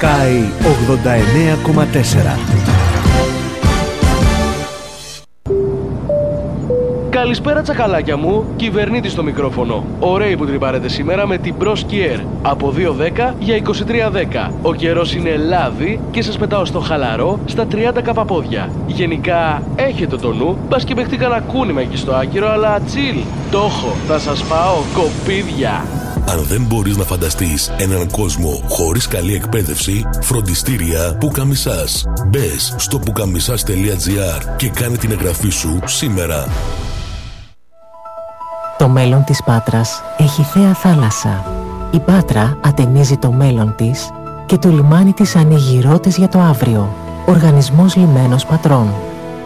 Sky 89,4. Καλησπέρα τσακαλάκια μου, κυβερνήτη στο μικρόφωνο. Ωραίοι που τρυπάρετε σήμερα με την Pro Skier. Από 2.10 για 23.10. Ο καιρός είναι λάδι και σας πετάω στο χαλαρό στα 30 καπαπόδια. Γενικά έχετε το νου, μπας και παιχτεί κανένα κούνημα εκεί στο άκυρο, αλλά chill. Το έχω, θα σας πάω κοπίδια. Αν δεν μπορείς να φανταστείς έναν κόσμο χωρίς καλή εκπαίδευση, φροντιστήρια Πουκαμισάς. Μπες στο pukamisas.gr και κάνε την εγγραφή σου σήμερα. Το μέλλον της Πάτρας έχει θέα θάλασσα. Η Πάτρα ατενίζει το μέλλον της και το λιμάνι της ανοίγει ρότες για το αύριο. Οργανισμός Λιμένος Πατρών.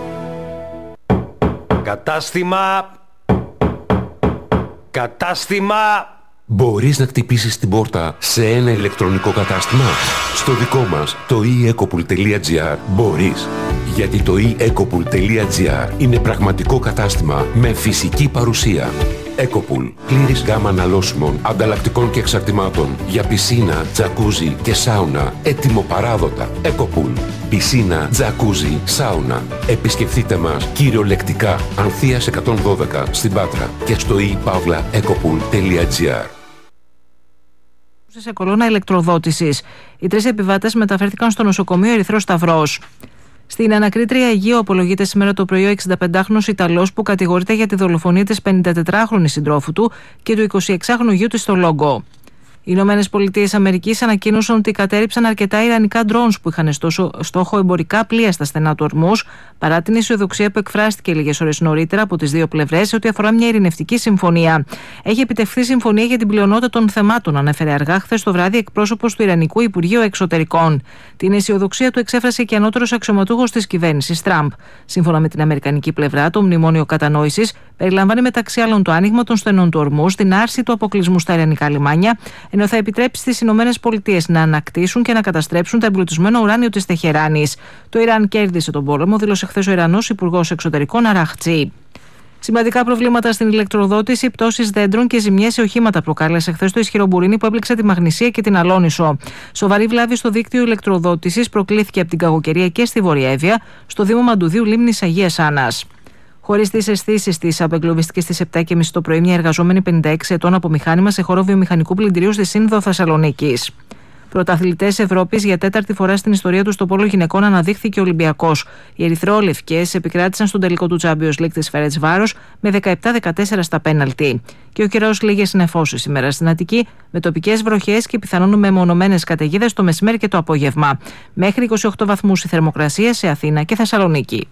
Κατάστημα! Μπορείς να χτυπήσεις την πόρτα σε ένα ηλεκτρονικό κατάστημα? Στο δικό μας, το eEcopool.gr, μπορείς. Γιατί το eEcopool.gr είναι πραγματικό κατάστημα με φυσική παρουσία. Ecopool. Πλήρης γάμα αναλώσιμων, ανταλλακτικών και εξαρτημάτων για πισίνα, τζακούζι και σάουνα. Έτοιμο παράδοτα. Ecopool. Πισίνα, τζακούζι, σάουνα. Επισκεφτείτε μας κυριολεκτικά. Ανθείας 112 στην Πάτρα και στο ePavlaEcopool.gr. Σε κολόνα ηλεκτροδότησης. Οι 3 επιβάτες μεταφέρθηκαν στο νοσοκομείο Ερυθρός Σταυρός. Στην ανακρίτρια Αιγαίου απολογείται σήμερα το πρωί ο 65χρονος Ιταλός που κατηγορείται για τη δολοφονία της 54χρονης συντρόφου του και του 26χρονου γιου της στο Λόγκο. Οι ΗΠΑ ανακοίνωσαν ότι κατέρριψαν αρκετά ιρανικά drones που είχαν στόχο εμπορικά πλοία στα στενά του Ορμούζ, παρά την αισιοδοξία που εκφράστηκε λίγες ώρες νωρίτερα από τις δύο πλευρές ό,τι αφορά μια ειρηνευτική συμφωνία. Έχει επιτευχθεί συμφωνία για την πλειονότητα των θεμάτων, ανέφερε αργά χθες το βράδυ εκπρόσωπος του Ιρανικού Υπουργείου Εξωτερικών. Την αισιοδοξία του εξέφρασε και ανώτερος αξιωματούχος της κυβέρνησης Τραμπ. Σύμφωνα με την αμερικανική πλευρά, το μνημόνιο κατανόησης περιλαμβάνει μεταξύ άλλων το άνοιγμα των στενών του Ορμούζ, την άρση του αποκλεισμού στα ιρανικά λιμάνια, ενώ θα επιτρέψει στις ΗΠΑ να ανακτήσουν και να καταστρέψουν το εμπλουτισμένο ουράνιο της Τεχεράνης. Το Ιράν κέρδισε τον πόλεμο, δήλωσε χθες ο Ιρανός Υπουργός Εξωτερικών Αραχτζή. Σημαντικά προβλήματα στην ηλεκτροδότηση, πτώσεις δέντρων και ζημιές σε οχήματα προκάλεσε χθες το ισχυρό μπουρίνι που έπληξε τη Μαγνησία και την Αλόνισο. Σοβαρή βλάβη στο δίκτυο ηλεκτροδότησης προκλήθηκε από την κακοκαιρία και στη Βόρεια Εύβοια, στο Δήμο Μαντουδίου Λίμνης Αγίας Άννας. Χωρίς τις αισθήσεις της, απεγκλωβίστηκε στις 7.30 το πρωί μια εργαζόμενη 56 ετών από μηχάνημα σε χώρο βιομηχανικού πλυντηρίου στη Σύνδο Θεσσαλονίκης. Πρωταθλητές Ευρώπης για 4η φορά στην ιστορία του στο πόλο γυναικών αναδείχθηκε ο Ολυμπιακός. Οι ερυθρόλευκες επικράτησαν στον τελικό του Champions League της Φερεντσβάρος με 17-14 στα πέναλτι. Και ο καιρός λίγες νεφώσεις σήμερα στην Αττική, με τοπικές βροχές και πιθανόν μεμονωμένες καταιγίδες το μεσημέρι και το απόγευμα. Μέχρι 28 βαθμούς η θερμοκρασία σε Αθήνα και Θεσσαλονίκη.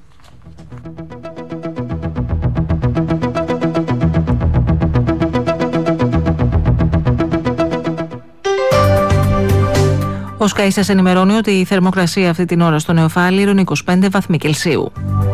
Ο Sky σας ενημερώνει ότι η θερμοκρασία αυτή την ώρα στο Νεοφάλιρο είναι 25 βαθμοί Κελσίου.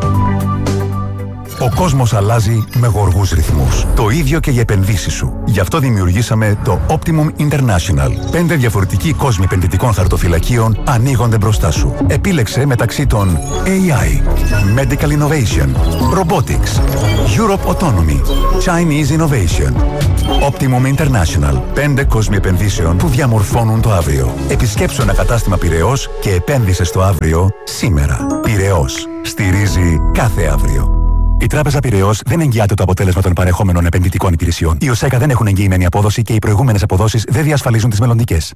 Ο κόσμος αλλάζει με γοργούς ρυθμούς. Το ίδιο και για επενδύσεις σου. Γι' αυτό δημιουργήσαμε το Optimum International. 5 διαφορετικοί κόσμοι επενδυτικών χαρτοφυλακίων ανοίγονται μπροστά σου. Επίλεξε μεταξύ των AI, Medical Innovation, Robotics, Europe Autonomy, Chinese Innovation. Optimum International. 5 κόσμοι επενδύσεων που διαμορφώνουν το αύριο. Επισκέψου ένα κατάστημα Πειραιώς και επένδυσε στο αύριο σήμερα. Πειραιώς. Στηρίζει κάθε αύριο. Η Τράπεζα Πειραιώς δεν εγγυάται το αποτέλεσμα των παρεχόμενων επενδυτικών υπηρεσιών. Οι ΟΣΕΚΑ δεν έχουν εγγυημένη απόδοση και οι προηγούμενες αποδόσεις δεν διασφαλίζουν τις μελλοντικές.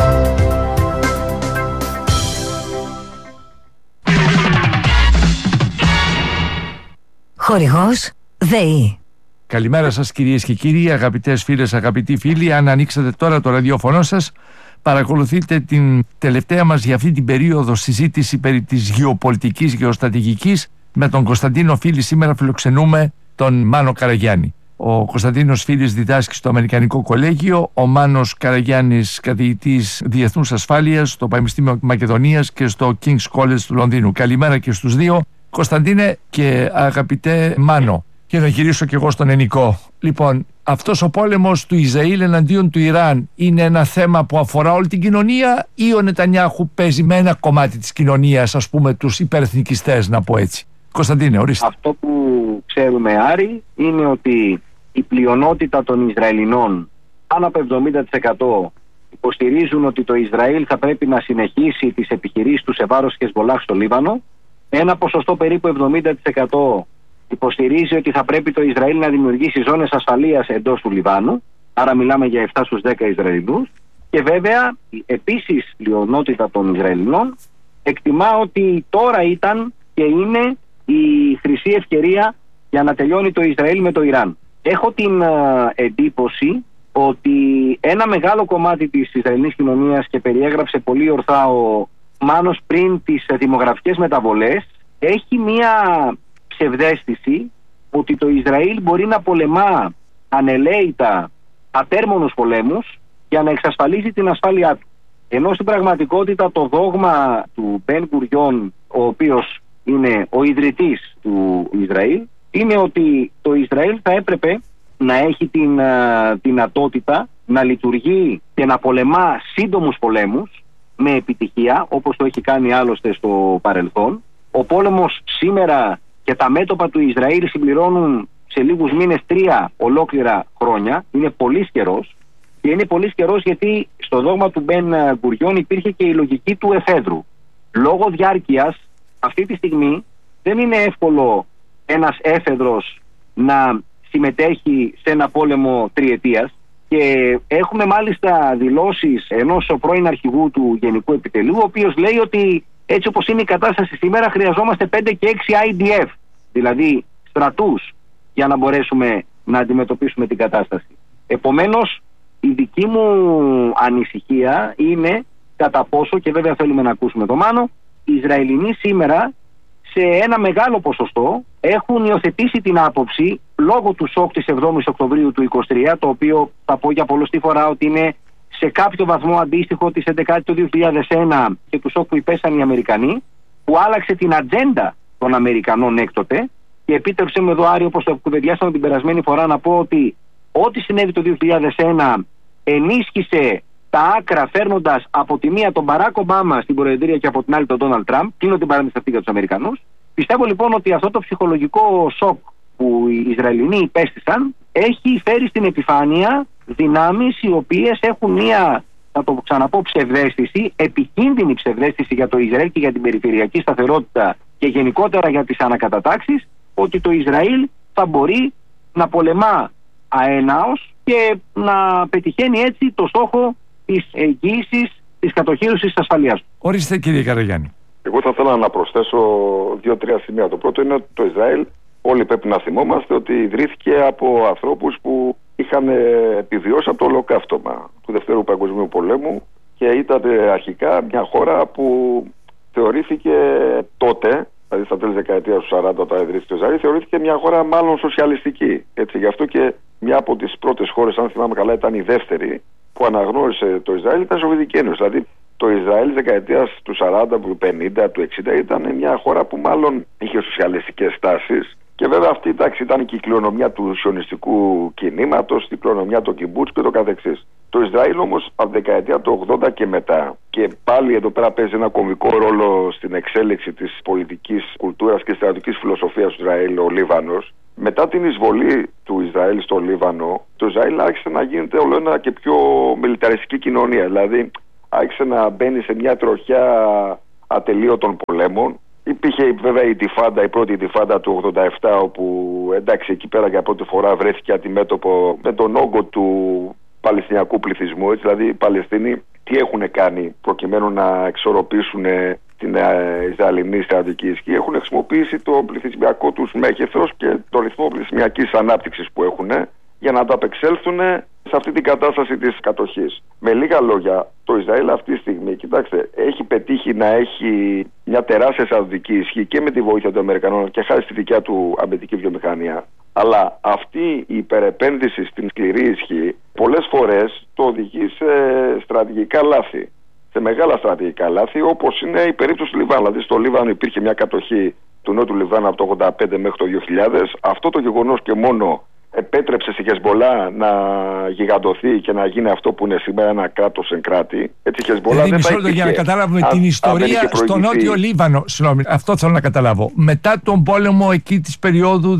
Χορηγός ΔΕΗ. Καλημέρα σας κυρίες και κύριοι, αγαπητές φίλες, αγαπητοί φίλοι. Αν ανοίξατε τώρα το ραδιόφωνο σας, παρακολουθείτε την τελευταία μας για αυτή την περίοδο συζήτηση περί της γεωπολιτικής, γεωστρατηγικής. Με τον Κωνσταντίνο Φίλη σήμερα φιλοξενούμε τον Μάνο Καραγιάννη. Ο Κωνσταντίνος Φίλης διδάσκει στο Αμερικανικό Κολέγιο, ο Μάνος Καραγιάννης καθηγητής Διεθνούς Ασφάλειας στο Πανεπιστήμιο Μακεδονίας και στο King's College του Λονδίνου. Καλημέρα και στους δύο. Κωνσταντίνε και αγαπητέ Μάνο, και να γυρίσω και εγώ στον Ενικό. Λοιπόν, αυτός ο πόλεμος του Ισραήλ εναντίον του Ιράν είναι ένα θέμα που αφορά όλη την κοινωνία, ή ο Νετανιάχου παίζει με ένα κομμάτι της κοινωνίας, ας πούμε τους υπερεθνικιστές, να πω έτσι? Κωνσταντίνε, ορίστε. Αυτό που ξέρουμε, Άρη, είναι ότι η πλειονότητα των Ισραηλινών, πάνω από 70%, υποστηρίζουν ότι το Ισραήλ θα πρέπει να συνεχίσει τις επιχειρήσεις του σε βάρος Χεσμολάχ στο Λίβανο. Ένα ποσοστό περίπου 70% υποστηρίζει ότι θα πρέπει το Ισραήλ να δημιουργήσει ζώνες ασφαλείας εντός του Λιβάνου. Άρα μιλάμε για 7 στους 10 Ισραηλινούς. Και βέβαια, επίσης, πλειονότητα των Ισραηλινών εκτιμά ότι τώρα ήταν και είναι η χρυσή ευκαιρία για να τελειώνει το Ισραήλ με το Ιράν. Έχω την εντύπωση ότι ένα μεγάλο κομμάτι της Ισραηλινής κοινωνίας, και περιέγραψε πολύ ορθά ο Μάνος πριν τις δημογραφικές μεταβολές, έχει μία ψευδαίσθηση ότι το Ισραήλ μπορεί να πολεμά ανελαίητα ατέρμονους πολέμους για να εξασφαλίζει την ασφάλειά του. Ενώ στην πραγματικότητα το δόγμα του Μπεν Γκουριόν, ο οποίος είναι ο ιδρυτής του Ισραήλ, είναι ότι το Ισραήλ θα έπρεπε να έχει την δυνατότητα να λειτουργεί και να πολεμά σύντομους πολέμους με επιτυχία, όπως το έχει κάνει άλλωστε στο παρελθόν. Ο πόλεμος σήμερα και τα μέτωπα του Ισραήλ συμπληρώνουν σε λίγους μήνες 3 ολόκληρα χρόνια. Είναι πολύ καιρός, και είναι πολύ καιρός γιατί στο δόγμα του Μπεν Γκουριόν υπήρχε και η λογική του εφέδρου. Λόγω διάρκειας, αυτή τη στιγμή δεν είναι εύκολο ένας έφεδρος να συμμετέχει σε ένα πόλεμο τριετίας, και έχουμε μάλιστα δηλώσεις ενός πρώην αρχηγού του Γενικού Επιτελείου, ο οποίος λέει ότι έτσι όπως είναι η κατάσταση σήμερα χρειαζόμαστε 5 και 6 IDF, δηλαδή στρατούς, για να μπορέσουμε να αντιμετωπίσουμε την κατάσταση. Επομένως, η δική μου ανησυχία είναι κατά πόσο, και βέβαια θέλουμε να ακούσουμε το Μάνο, οι Ισραηλινοί σήμερα σε ένα μεγάλο ποσοστό έχουν υιοθετήσει την άποψη, λόγω του σοκ της 7ης Οκτωβρίου του 2023, το οποίο θα πω για πολλωστή φορά ότι είναι σε κάποιο βαθμό αντίστοιχο της 11ης του 2001 και του σοκ που υπέσαν οι Αμερικανοί, που άλλαξε την ατζέντα των Αμερικανών έκτοτε. Και επίτρεψε με εδώ, Άρη, όπως το κουβεντιάσαμε την περασμένη φορά, να πω ότι ό,τι συνέβη το 2001 ενίσχυσε τα άκρα, φέρνοντας από τη μία τον Μπαράκ Ομπάμα στην Προεδρία και από την άλλη τον Ντόναλντ Τραμπ. Κλείνω την παρένθεση αυτή για τους Αμερικανούς. Πιστεύω λοιπόν ότι αυτό το ψυχολογικό σοκ που οι Ισραηλινοί υπέστησαν έχει φέρει στην επιφάνεια δυνάμεις οι οποίες έχουν μία, θα το ξαναπώ, ψευδαίσθηση, επικίνδυνη ψευδαίσθηση για το Ισραήλ και για την περιφερειακή σταθερότητα και γενικότερα για τις ανακατατάξεις, ότι το Ισραήλ θα μπορεί να πολεμά αέναος και να πετυχαίνει έτσι το στόχο της εγγύησης, της κατοχήρωσης της ασφαλείας. Ορίστε, κύριε Καραγιάννη. Εγώ θα ήθελα να προσθέσω 2-3 σημεία. Το πρώτο είναι ότι το Ισραήλ, όλοι πρέπει να θυμόμαστε ότι ιδρύθηκε από ανθρώπους που είχαν επιβιώσει από το ολοκαύτωμα του Δευτέρου Παγκοσμίου Πολέμου, και ήταν αρχικά μια χώρα που θεωρήθηκε τότε, δηλαδή στα τέλη δεκαετίας του 40, όταν ιδρύθηκε το Ισραήλ, θεωρήθηκε μια χώρα μάλλον σοσιαλιστική. Έτσι, γι' αυτό και μια από τις πρώτες χώρες, αν θυμάμαι καλά, ήταν η δεύτερη που αναγνώρισε το Ισραήλ, ήταν η Σοβιετική Ένωση. Δηλαδή, το Ισραήλ δεκαετίας του 40, του 50, του 60 ήταν μια χώρα που μάλλον είχε σοσιαλιστικές τάσεις. Και βέβαια αυτή ήταν και η κληρονομιά του σιωνιστικού κινήματος, η κληρονομιά των κιμπούτς και το καθεξής. Το Ισραήλ όμως από τη δεκαετία του 80 και μετά, και πάλι εδώ πέρα παίζει ένα κομβικό ρόλο στην εξέλιξη της πολιτικής κουλτούρας και στρατιωτικής φιλοσοφίας του Ισραήλ, ο Λίβανος. Μετά την εισβολή του Ισραήλ στο Λίβανο, το Ισραήλ άρχισε να γίνεται όλο ένα και πιο μιλιταριστική κοινωνία. Δηλαδή άρχισε να μπαίνει σε μια τροχιά ατελείωτων πολέμων. Υπήρχε βέβαια η πρώτη Ιντιφάντα του 87, όπου εντάξει, εκεί πέρα για πρώτη φορά βρέθηκε αντιμέτωπο με τον όγκο του Παλαιστινιακού πληθυσμού. Έτσι, δηλαδή οι Παλαιστίνοι τι έχουν κάνει προκειμένου να εξορροπήσουν την Ισραηλινή στρατιωτική ισχύ? Έχουν χρησιμοποιήσει το πληθυσμιακό τους μέγεθος και το ρυθμό πληθυσμιακής ανάπτυξης που έχουν για να ανταπεξέλθουν σε αυτή την κατάσταση της κατοχής. Με λίγα λόγια, το Ισραήλ αυτή τη στιγμή, κοιτάξτε, έχει πετύχει να έχει μια τεράστια στρατιωτική ισχύ και με τη βοήθεια των Αμερικανών και χάρη στη δικιά του αμυντική βιομηχανία. Αλλά αυτή η υπερεπένδυση στην σκληρή ισχύ πολλές φορές το οδηγεί σε στρατηγικά λάθη. Σε μεγάλα στρατηγικά λάθη, όπως είναι η περίπτωση του Λιβάνου. Δηλαδή, στο Λίβανο υπήρχε μια κατοχή του νότου Λιβάνου από το 1985 μέχρι το 2000. Αυτό το γεγονός και μόνο επέτρεψε στη Χεσμπολά να γιγαντωθεί και να γίνει αυτό που είναι σήμερα ένα κράτος εν κράτη. Έτσι η Χεσμπολά δεν θα υπήρχε. Για να καταλάβουμε την ιστορία στο Νότιο Λίβανο. Συγγνώμη, αυτό θέλω να καταλάβω. Μετά τον πόλεμο εκεί της περίοδου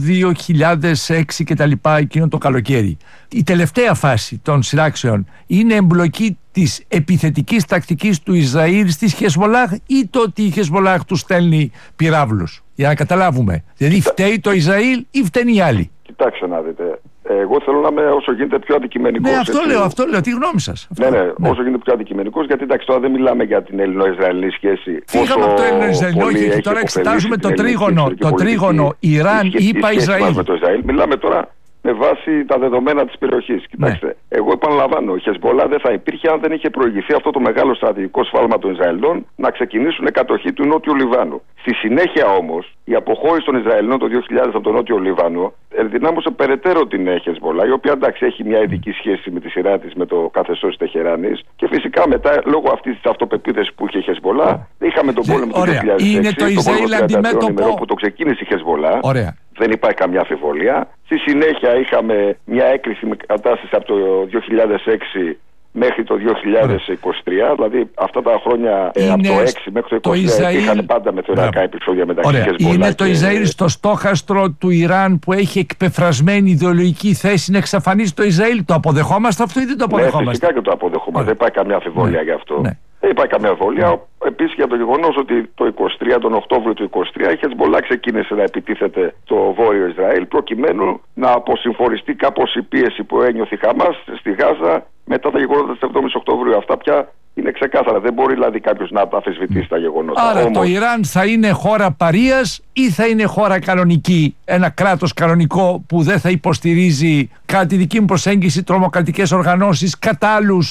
2006 και τα λοιπά, εκείνο το καλοκαίρι, η τελευταία φάση των σειράξεων είναι εμπλοκή της επιθετικής τακτικής του Ισραήλ στις Χεσμπολάχ ή το ότι η Χεσμπολάχ του στέλνει πυράβλους? Για να καταλάβουμε. Δηλαδή φταίει το Ισραήλ ή φταίνει οι άλλοι? Κοιτάξτε να δείτε. Εγώ θέλω να είμαι όσο γίνεται πιο αντικειμενικός. Ναι, αυτό λέω. Τι γνώμη σας? Ναι, όσο γίνεται πιο αντικειμενικός, γιατί εντάξει, τώρα δεν μιλάμε για την Ελληνο-Ισραηλινή σχέση. Φύγαμε από το Ελληνο-Ισραηλινό, όχι, τώρα εξετάζουμε το τρίγωνο Ιράν-ΙΠΑ-Ισραήλ. Μιλάμε τώρα με βάση τα δεδομένα της περιοχής. Κοιτάξτε, εγώ επαναλαμβάνω, η Χεσμπολά δεν θα υπήρχε αν δεν είχε προηγηθεί αυτό το μεγάλο στρατηγικό σφάλμα των Ισραηλινών να ξεκινήσουν κατοχή του Νότιου Λιβάνου. Στη συνέχεια όμως, η αποχώρηση των Ισραηλινών το 2000 από το Νότιο Λίβανο ενδυνάμωσε περαιτέρω την Χεσμπολά, η οποία εντάξει έχει μια ειδική σχέση με τη σειρά της με το καθεστώς της Τεχεράνης. Και φυσικά μετά, λόγω αυτής της αυτοπεποίθησης που είχε η Χεσμπολά, είχαμε τον πόλεμο του 2006. Είναι το Ισραήλ αντιμέτωπο που το ξεκίνησε η Χεσμπολά. Ωραία. Δεν υπάρχει καμιά αμφιβολία. Στη συνέχεια είχαμε μια έκρηξη με κατάσταση από το 2006 μέχρι το 2023, δηλαδή αυτά τα χρόνια από το 6 μέχρι το 2023 είχαν πάντα μεθοριακά επεισόδια μεταξύ Χεσμπολά. Είναι το Ισραήλ στο στόχαστρο του Ιράν που έχει εκπεφρασμένη ιδεολογική θέση να εξαφανίσει το Ισραήλ. Το αποδεχόμαστε αυτό ή δεν το αποδεχόμαστε? Ναι, φυσικά και το αποδεχόμαστε. Δεν υπάρχει καμιά αμφιβολία γι' αυτό. Δεν υπάρχει καμία αμφιβολία. Επίσης για το γεγονός ότι τον Οκτώβριο του 2023 η Χεσμπολά ξεκίνησε να επιτίθεται στο Βόρειο Ισραήλ προκειμένου να αποσυμφοριστεί κάπως η πίεση που ένιωθε η Χαμάς στη Γάζα μετά τα γεγονότα της 7ης Οκτωβρίου. Αυτά πια είναι ξεκάθαρα. Δεν μπορεί δηλαδή κάποιος να αμφισβητήσει τα γεγονότα. Άρα όμως, το Ιράν θα είναι χώρα παρείας ή θα είναι χώρα κανονική, ένα κράτος κανονικό που δεν θα υποστηρίζει, κατά τη δική μου προσέγγιση, τρομοκρατικές οργανώσεις κατά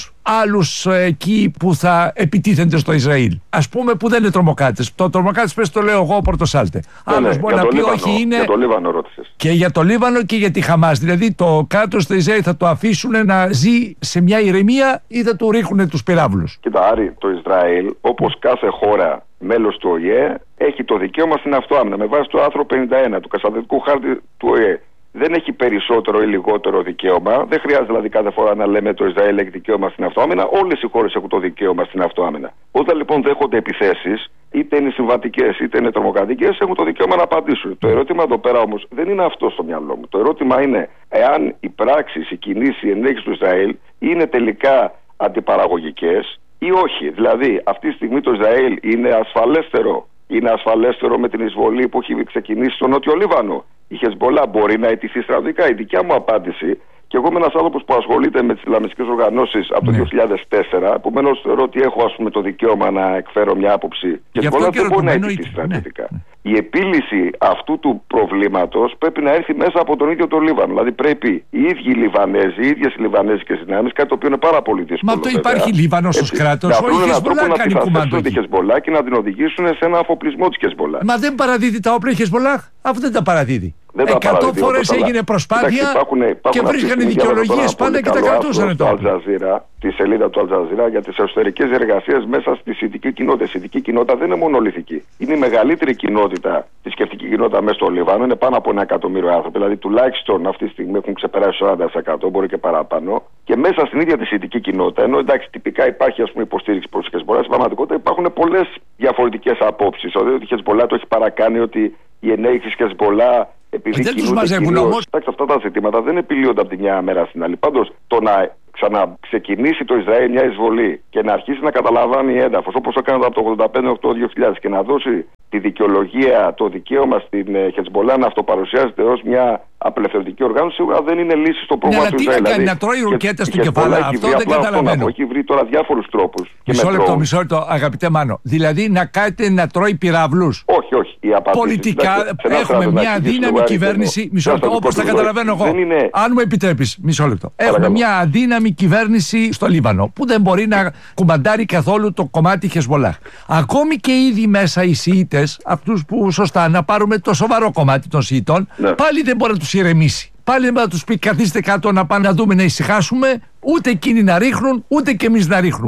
άλλους εκεί που θα επιτίθενται στο Ισραήλ? Ας πούμε που δεν είναι τρομοκράτες. Το τρομοκράτες πες το λέω εγώ, Πορτοσάλτε. Άλλος μπορεί να πει όχι είναι. Για το Λίβανο ρώτησες. Και για το Λίβανο και για τη Χαμάς. Δηλαδή το κράτος του Ισραήλ θα το αφήσουν να ζει σε μια ηρεμία ή θα του ρίχνουν τους πυράβλους? Κοίτα, Άρη, το Ισραήλ, όπως κάθε χώρα μέλος του ΟΗΕ, έχει το δικαίωμα στην αυτοάμυνα με βάση το άρθρο 51 του Καταστατικού Χάρτη του ΟΗΕ. Δεν έχει περισσότερο ή λιγότερο δικαίωμα. Δεν χρειάζεται δηλαδή κάθε φορά να λέμε το Ισραήλ έχει δικαίωμα στην αυτοάμυνα. Όλες οι χώρες έχουν το δικαίωμα στην αυτοάμυνα. Όταν λοιπόν δέχονται επιθέσεις, είτε είναι συμβατικές είτε είναι τρομοκρατικές, έχουν το δικαίωμα να απαντήσουν. Το ερώτημα εδώ πέρα όμως δεν είναι αυτό στο μυαλό μου. Το ερώτημα είναι εάν οι πράξεις, οι κινήσεις, οι ενέργειες του Ισραήλ είναι τελικά αντιπαραγωγικές ή όχι. Δηλαδή, αυτή τη στιγμή το Ισραήλ είναι ασφαλέστερο. Είναι ασφαλέστερο με την εισβολή που έχει ξεκινήσει στο Νότιο Λίβανο? Η Χεσμπολά μπορεί να αιτηθεί στρατιωτικά? Η δικιά μου απάντηση, και εγώ είμαι ένας άνθρωπος που ασχολείται με τις Ισλαμιστικές οργανώσεις από το 2004, επομένως θεωρώ ότι έχω το δικαίωμα να εκφέρω μια άποψη. Η Χεσμπολά δεν μπορεί να αιτηθεί στρατιωτικά. Η επίλυση αυτού του προβλήματος πρέπει να έρθει μέσα από τον ίδιο το Λίβανο. Δηλαδή πρέπει οι ίδιοι Λιβανέζοι, οι ίδιες Λιβανέζικες δυνάμεις, κάτι το οποίο είναι πάρα πολύ δύσκολο. Μα το υπάρχει Λίβανος ως κράτος, όχι η Χεσμπολά κάνει κουμάντο. Τη Χεσμπολά και να την οδηγήσουν σε ένα αφοπλισμό της Χεσμπολά. Μα δεν παραδίδει τα όπλα η Χεσμπολά, αφού δεν τα παραδίδει. 100 φορές έγινε προσπάθεια και βρίσκανε δικαιολογίες πάντα και τα κρατούσαν το όπλο. Τη σελίδα του Αλτζαζίρα για τις εσωτερικές εργασίες μέσα στη σιητική κοινότητα. Η σιητική κοινότητα δεν είναι μονολυθική. Είναι η μεγαλύτερη κοινότητα, τη σκεφτική κοινότητα μέσα στο Λίβανο. Είναι πάνω από 1 εκατομμύριο άνθρωποι. Δηλαδή τουλάχιστον αυτή τη στιγμή έχουν ξεπεράσει 40%, μπορεί και παραπάνω. Και μέσα στην ίδια τη σιητική κοινότητα, ενώ εντάξει τυπικά υπάρχει υποστήριξη προς τη Χεσμπολά, στην πραγματικότητα υπάρχουν πολλές διαφορετικές απόψεις. Δηλαδή ότι η Χεσμπολά το έχει παρακάνει, ότι η ενέργεια της Χεσμπολά. Δεν τους μαζεύουν όμως. Αυτά τα ζητήματα δεν επιλύονται από τη μια μέρα στην άλλη. Πάντως το να ξαναξεκινήσει το Ισραήλ μια εισβολή και να αρχίσει να καταλαμβάνει έδαφος όπως έκανε από το 1985-2000 και να δώσει τη δικαιολογία, το δικαίωμα στην Χεσμπολά να αυτοπαρουσιάζεται ως μια απελευθερωτική οργάνωση, σίγουρα δεν είναι λύση στο πρόβλημα του Ισραήλ. Τι να κάνει, να τρώει ρουκέτες στο κεφάλι? Αυτό δεν καταλαβαίνω. Έχει βρει τώρα διάφορους τρόπους. Μισό λεπτό, αγαπητέ Μάνο. Δηλαδή να κάνετε να τρώει πυράβλους? Όχι. Πολιτικά έχουμε μια αδύναμη κυβέρνηση. Μισό λεπτό, όπως τα καταλαβαίνω εγώ. Αν μου επιτρέπεις, μισό λεπτό. Έχουμε μια αδύναμη κυβέρνηση στο Λίβανο που δεν μπορεί να κουμαντάρει καθόλου το κομμάτι Χεσμπολάχ. Ακόμη και ήδη μέσα οι Σιήτες, αυτούς που σωστά να πάρουμε το σοβαρό κομμάτι των Σιήτων, πάλι δεν μπορεί να τους ηρεμήσει. Πάλι δεν μπορεί να τους πει καθίστε κάτω να πάνε να δούμε, να ησυχάσουμε, ούτε εκείνοι να ρίχνουν, ούτε και εμείς να ρίχνουμε.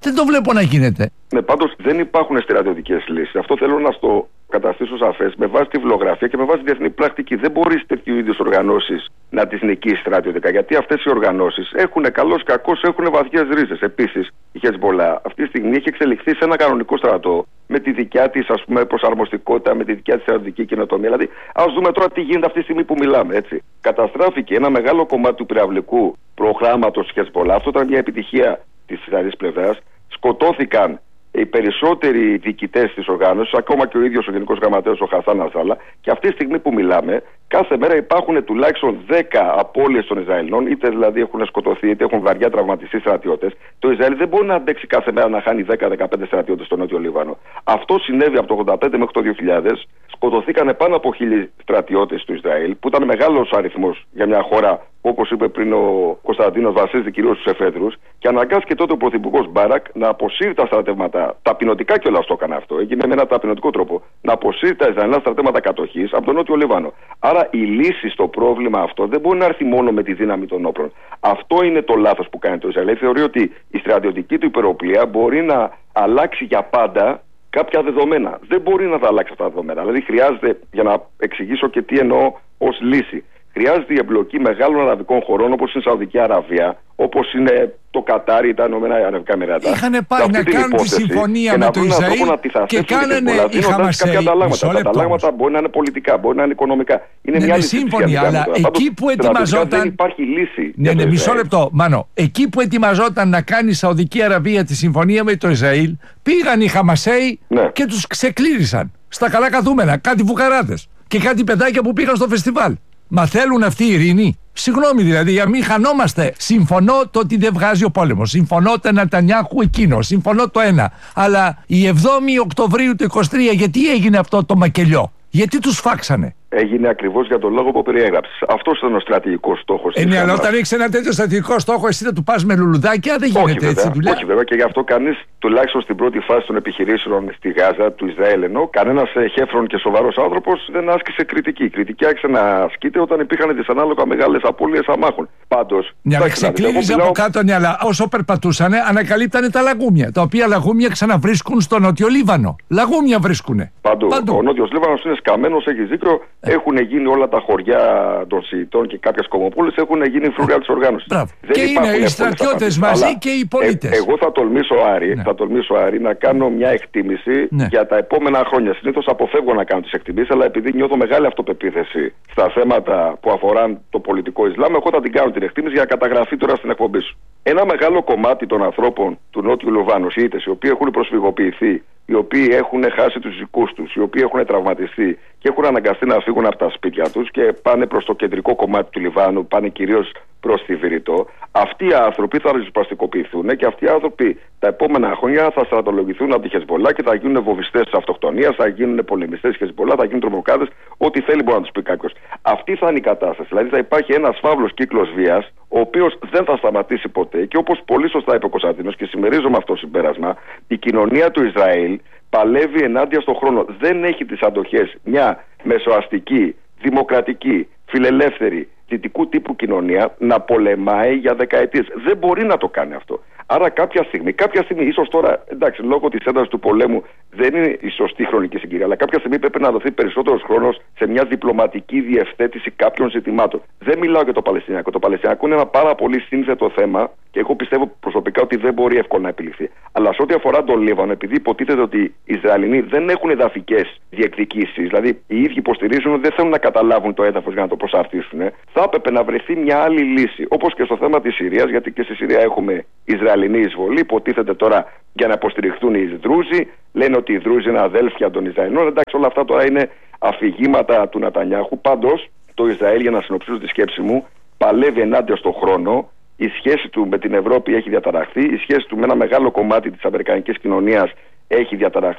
Δεν το βλέπω να γίνεται. Ναι, πάντως δεν υπάρχουν στρατιωτικές λύσεις. Αυτό θέλω να στο καταστήσω σαφές με βάση τη βιβλιογραφία και με βάση τη διεθνή πρακτική. Δεν μπορείς τέτοιου είδους οργανώσεις να τις νικήσεις στρατιωτικά. Γιατί αυτές οι οργανώσεις έχουν καλώς κακώς, έχουν βαθιές ρίζες. Επίσης, η Χεζμπολά αυτή τη στιγμή έχει εξελιχθεί σε ένα κανονικό στρατό με τη δικιά της, ας πούμε, προσαρμοστικότητα, με τη δικιά της στρατιωτική καινοτομία. Δηλαδή, ας δούμε τώρα τι γίνεται αυτή τη στιγμή που μιλάμε. Έτσι. Καταστράφηκε ένα μεγάλο κομμάτι του πυραυλικού προγράμματος της Χεζμπολά. Αυτό ήταν μια επιτυχία της Ισραηλινής πλευράς. Σκοτώθηκαν οι περισσότεροι διοικητές της οργάνωσης, ακόμα και ο ίδιος ο Γενικός Γραμματέας ο Χασάν Νασράλα, και αυτή τη στιγμή που μιλάμε, κάθε μέρα υπάρχουν τουλάχιστον 10 απώλειες των Ισραηλινών, είτε δηλαδή έχουν σκοτωθεί, είτε έχουν βαριά τραυματιστεί στρατιώτες. Το Ισραήλ δεν μπορεί να αντέξει κάθε μέρα να χάνει 10-15 στρατιώτες στο Νότιο Λίβανο. Αυτό συνέβη από το 1985 μέχρι το 2000. Σκοτωθήκαν πάνω από 1.000 στρατιώτες του Ισραήλ, που ήταν μεγάλος αριθμός για μια χώρα, όπως είπε πριν ο Κωνσταντίνος, βασίζεται κυρίως στους εφέδρους, και αναγκάστηκε τότε ο πρωθυπουργός Μπάρακ να αποσύρει τα στρατεύματα, ταπεινωτικά κιόλας το έκανε αυτό, έγινε με ένα ταπεινωτικό τρόπο, να αποσύρει τα Ισραηλινά στρατεύματα κατοχής από τον Νότιο Λίβανο. Άρα η λύση στο πρόβλημα αυτό δεν μπορεί να έρθει μόνο με τη δύναμη των όπλων. Αυτό είναι το λάθος που κάνει το Ισραήλ. Θεωρεί ότι η στρατιωτική του υπεροπλία μπορεί να αλλάξει για πάντα κάποια δεδομένα. Δεν μπορεί να τα αλλάξει αυτά τα δεδομένα. Δηλαδή χρειάζεται, για να εξηγήσω και τι εννοώ ως λύση, χρειάζεται η εμπλοκή μεγάλων αραβικών χωρών όπως είναι η Σαουδική Αραβία, όπως είναι το Κατάρι, τα Ηνωμένα Αραβικά Εμιράτα. Είχαν πάει να κάνουν τη συμφωνία με το Ισραήλ και κάνανε η Χαμασέη. Τα ανταλλάγματα μπορεί να είναι πολιτικά, μπορεί να είναι οικονομικά. Είναι μια σύμφωνη, αλλά εκεί που ετοιμαζόταν. Δεν υπάρχει λύση. Ναι, μισό λεπτό, Μάνο. Εκεί που ετοιμαζόταν να κάνει η Σαουδική Αραβία τη συμφωνία με το Ισραήλ, πήγαν οι Χαμασέη και τους ξεκλήρισαν στα καλά καθούμενα. Κάτι βουκαράτες και κάτι παιδάκια που πήγαν στο φεστιβάλ. Μα θέλουν αυτή η ειρήνη? Συγγνώμη δηλαδή, για μην χανόμαστε. Συμφωνώ το ότι δεν βγάζει ο πόλεμος. Συμφωνώ το Νετανιάχου εκείνο. Συμφωνώ το ένα. Αλλά η 7η Οκτωβρίου του 23, γιατί έγινε αυτό το μακελιό? Γιατί τους φάξανε? Έγινε ακριβώς για τον λόγο που περιέγραψες. Αυτός ήταν ο στρατηγικός στόχος. Ναι, αλλά όταν έχεις ένα τέτοιο στρατηγικό στόχο, εσύ θα του πας με λουλουδάκια, δεν γίνεται έτσι δουλειά. Όχι, βέβαια, και γι' αυτό κανείς, τουλάχιστον στην πρώτη φάση των επιχειρήσεων στη Γάζα, του Ισραήλ, ενώ κανένας χέφρον και σοβαρός άνθρωπος δεν άσκησε κριτική. Η κριτική άρχισε να ασκείται όταν υπήρχαν δυσανάλογα μεγάλες απώλειες αμάχων. Πάντως. Ναι, αλλά ξεκλήριζε από κάτω, ναι, αλλά όσο περπατούσανε, ανακαλύπτανε τα λαγούμια. Τα οποία λαγούμια ξαναβρίσκουν στο Νότιο Λίβανο. Λαγούμια βρίσκουνε. Παντού. Ο Νότιος Λίβανος είναι σκαμμένος, έχει δίκιο. Έχουν γίνει όλα τα χωριά των Σιητών και κάποιες κομμοπόλεις έχουν γίνει φρουριά της οργάνωσης. Και είναι οι στρατιώτες μαζί και οι πολίτες. Εγώ θα τολμήσω, Άρη, να κάνω μια εκτίμηση για τα επόμενα χρόνια. Συνήθως αποφεύγω να κάνω τις εκτιμήσεις, αλλά επειδή νιώθω μεγάλη αυτοπεποίθηση στα θέματα που αφορούν το πολιτικό Ισλάμ, εγώ θα την κάνω την εκτίμηση για να καταγραφεί τώρα στην εκπομπή σου. Ένα μεγάλο κομμάτι των ανθρώπων του Νότιου Λιβάνου, Σιήτες, οι οποίοι έχουν προσφυγοποιηθεί, οι οποίοι έχουν χάσει τους δικούς τους, οι οποίοι έχουν τραυματιστεί και έχουν αναγκαστεί να φύγουν από τα σπίτια τους και πάνε προς το κεντρικό κομμάτι του Λιβάνου, πάνε κυρίως προς τη Βηρητό, αυτοί οι άνθρωποι θα ριζοσπαστικοποιηθούν και αυτοί οι άνθρωποι τα επόμενα χρόνια θα στρατολογηθούν από τη Χεζμπολά και θα γίνουν βομβιστές της αυτοκτονίας, θα γίνουν πολεμιστές της Χεζμπολά, θα γίνουν τρομοκράτες, ό,τι θέλει μπορεί να τους πει κάποιος. Αυτή θα είναι η κατάσταση. Δηλαδή θα υπάρχει ένας φαύλος κύκλος βίας, ο οποίος δεν θα σταματήσει ποτέ, και όπως πολύ σωστά είπε ο Κωνσταντίνος και συμμερίζομαι αυτό το συμπέρασμα, η κοινωνία του Ισραήλ παλεύει ενάντια στον χρόνο. Δεν έχει τις αντοχές μια μεσοαστική, δημοκρατική, φιλελεύθερη, δυτικού τύπου κοινωνία να πολεμάει για δεκαετίες. Δεν μπορεί να το κάνει αυτό. Άρα κάποια στιγμή, ίσως τώρα, εντάξει, λόγω της έντασης του πολέμου δεν είναι η σωστή χρονική συγκυρία, αλλά κάποια στιγμή πρέπει να δοθεί περισσότερος χρόνος σε μια διπλωματική διευθέτηση κάποιων ζητημάτων. Δεν μιλάω για το Παλαιστινιακό. Το Παλαιστινιακό είναι ένα πάρα πολύ σύνθετο θέμα και εγώ πιστεύω προσωπικά ότι δεν μπορεί εύκολα να επιληθεί. Αλλά σε ό,τι αφορά τον Λίβανο, επειδή υποτίθεται ότι οι Ισραηλινοί δεν έχουν εδαφικές διεκδικήσεις, δηλαδή οι ίδιοι υποστηρίζουν ότι δεν θέλουν να καταλάβουν το έδαφος για να το προσαρτήσουν, θα έπρεπε να βρεθεί μια άλλη λύση. Όπως και στο θέμα της Συρίας, γιατί και στη Συρία έχουμε Ισραηλινή εισβολή, υποτίθεται τώρα για να υποστηριχθούν οι Δρούζοι, λένε ότι οι Δρούζοι είναι αδέλφια των Ισραηλινών. Εντάξει, όλα αυτά τώρα είναι αφηγήματα του Νετανιάχου. Πάντως, το Ισραήλ, για να συνοψίσω τη σκέψη μου, παλεύει ενάντια στον χρόνο. Η σχέση του με την Ευρώπη έχει διαταραχθεί, η σχέση του με ένα μεγάλο κομμάτι της αμερικανικής κοινωνίας έχει διαταραχθεί.